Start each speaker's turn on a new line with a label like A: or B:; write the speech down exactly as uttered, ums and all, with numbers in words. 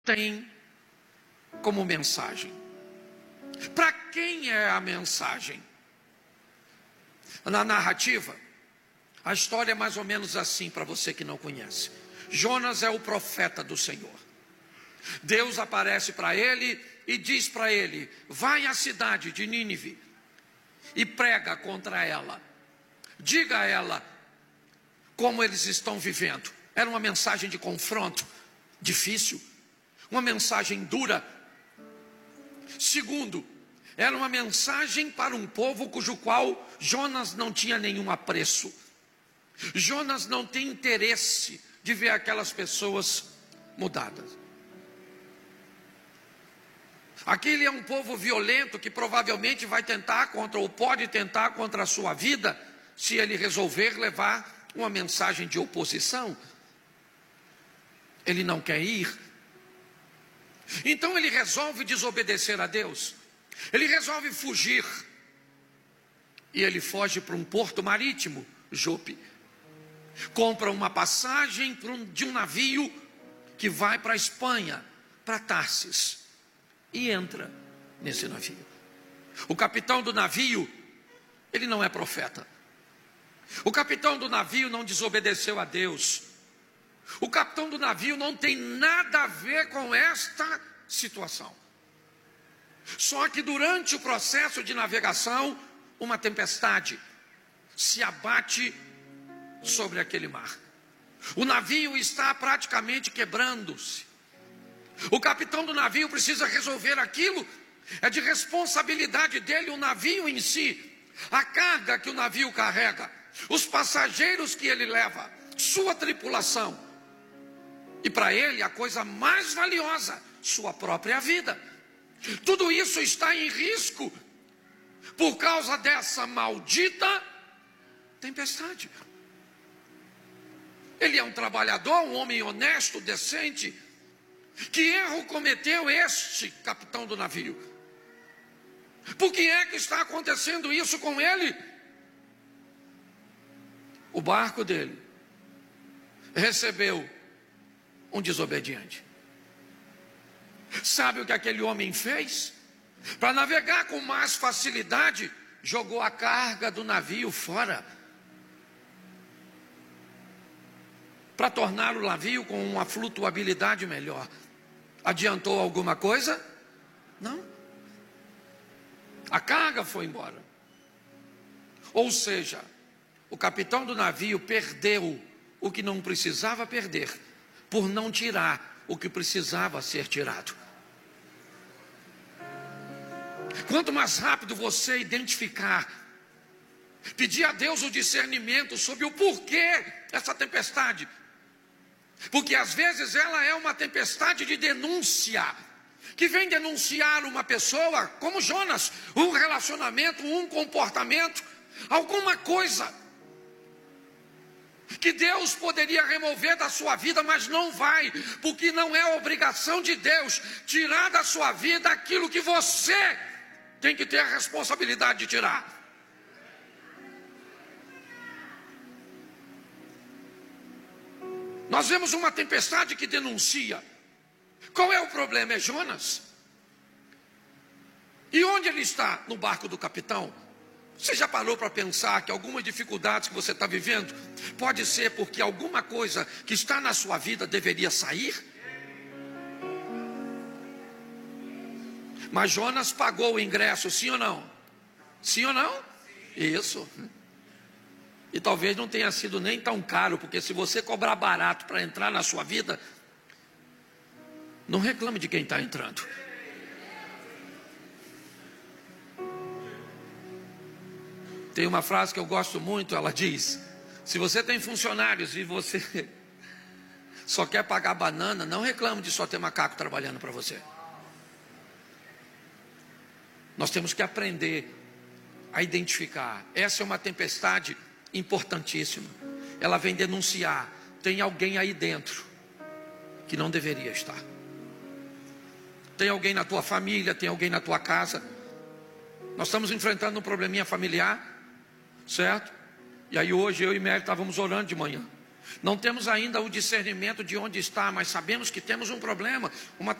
A: tem como mensagem. Para quem é a mensagem? Na narrativa, a história é mais ou menos assim, para você que não conhece. Jonas é o profeta do Senhor. Deus aparece para ele e diz para ele: vai à cidade de Nínive e prega contra ela. Diga a ela como eles estão vivendo. Era uma mensagem de confronto, difícil, uma mensagem dura. Segundo, era uma mensagem para um povo cujo qual Jonas não tinha nenhum apreço. Jonas não tem interesse de ver aquelas pessoas mudadas. Aquele é um povo violento que provavelmente vai tentar contra, ou pode tentar contra a sua vida, se ele resolver levar uma mensagem de oposição. Ele não quer ir. Então ele resolve desobedecer a Deus. Ele resolve fugir. E ele foge para um porto marítimo, Jope. Compra uma passagem de um navio que vai para a Espanha, para Tarsis. E entra nesse navio. O capitão do navio, ele não é profeta. O capitão do navio não desobedeceu a Deus. O capitão do navio não tem nada a ver com esta situação. Só que durante o processo de navegação, uma tempestade se abate sobre aquele mar. O navio está praticamente quebrando-se. O capitão do navio precisa resolver aquilo. É de responsabilidade dele o navio em si, a carga que o navio carrega, os passageiros que ele leva, sua tripulação. E para ele a coisa mais valiosa, sua própria vida. Tudo isso está em risco por causa dessa maldita tempestade. Ele é um trabalhador, um homem honesto, decente. Que erro cometeu este capitão do navio? Por que é que está acontecendo isso com ele? O barco dele recebeu um desobediente. Sabe o que aquele homem fez? Para navegar com mais facilidade, jogou a carga do navio fora, para tornar o navio com uma flutuabilidade melhor. Adiantou alguma coisa? Não. A carga foi embora. Ou seja, o capitão do navio perdeu o que não precisava perder, por não tirar o que precisava ser tirado. Quanto mais rápido você identificar, pedir a Deus o discernimento sobre o porquê dessa tempestade, porque às vezes ela é uma tempestade de denúncia, que vem denunciar uma pessoa, como Jonas, um relacionamento, um comportamento, alguma coisa, que Deus poderia remover da sua vida, mas não vai, porque não é obrigação de Deus tirar da sua vida aquilo que você tem que ter a responsabilidade de tirar. Nós vemos uma tempestade que denuncia. Qual é o problema? É Jonas. E onde ele está? No barco do capitão. Você já parou para pensar que algumas dificuldades que você está vivendo pode ser porque alguma coisa que está na sua vida deveria sair? Mas Jonas pagou o ingresso, sim ou não? Sim ou não? Isso. E talvez não tenha sido nem tão caro, porque se você cobrar barato para entrar na sua vida, não reclame de quem está entrando. Tem uma frase que eu gosto muito, ela diz: se você tem funcionários e você só quer pagar banana, não reclame de só ter macaco trabalhando para você. Nós temos que aprender a identificar. Essa é uma tempestade importantíssima. Ela vem denunciar: tem alguém aí dentro que não deveria estar. Tem alguém na tua família, tem alguém na tua casa. Nós estamos enfrentando um probleminha familiar, certo? E aí hoje eu e Mary estávamos orando de manhã. Não temos ainda o discernimento de onde está, mas sabemos que temos um problema, uma